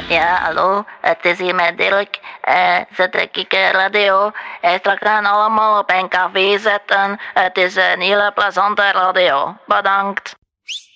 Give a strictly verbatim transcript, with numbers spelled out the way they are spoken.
Ja, hallo, het is hier met Dirk. Uh, zet ik uh, radio. Uh, straks gaan allemaal op een café zetten. Het is een hele plezante radio. Bedankt.